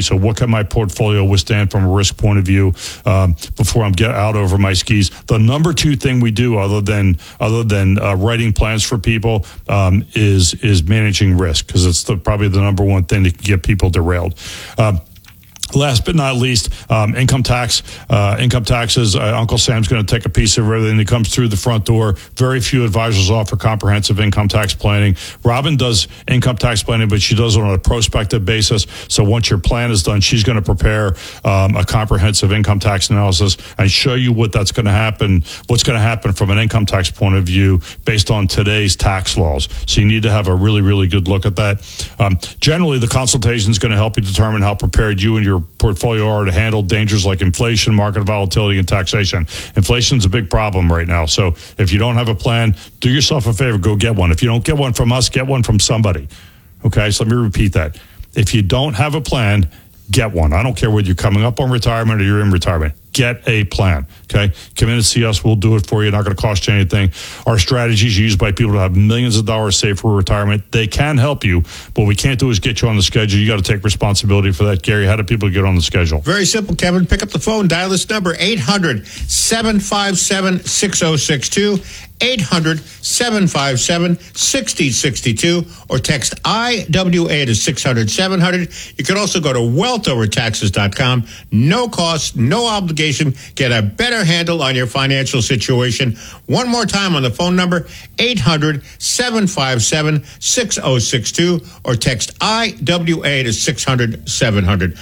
So what can my portfolio withstand from a risk point of view um, before I'm get out over my skis? The number two thing we do, other than other than uh, writing plans for people, um, is is managing risk, because it's the, probably the number one thing that can get people derailed. Um, Last but not least, um, income tax. Uh, income taxes. Uh, Uncle Sam's going to take a piece of everything that comes through the front door. Very few advisors offer comprehensive income tax planning. Robin does income tax planning, but she does it on a prospective basis. So once your plan is done, she's going to prepare um, a comprehensive income tax analysis and show you what that's going to happen, what's going to happen from an income tax point of view based on today's tax laws. So you need to have a really, really good look at that. Um, generally, the consultation is going to help you determine how prepared you and your portfolio are to handle dangers like inflation, market volatility, and taxation. Inflation is a big problem right now. So if you don't have a plan, do yourself a favor, go get one. If you don't get one from us, get one from somebody. Okay, so let me repeat that. If you don't have a plan, get one. I don't care whether you're coming up on retirement or you're in retirement. Get a plan, okay? Come in and see us. We'll do it for you. Not going to cost you anything. Our strategies are used by people who have millions of dollars saved for retirement. They can help you. What we can't do is get you on the schedule. You got to take responsibility for that. Gary, how do people get on the schedule? Very simple, Kevin. Pick up the phone. Dial this number, eight hundred, seven five seven, six oh six two, eight hundred, seven five seven, six oh six two, or text I W A to six hundred, seven hundred. You can also go to wealth over taxes dot com. No cost, no obligation. Get a better handle on your financial situation. One more time on the phone number, eight hundred, seven five seven, six oh six two, or text I W A to six hundred, seven hundred.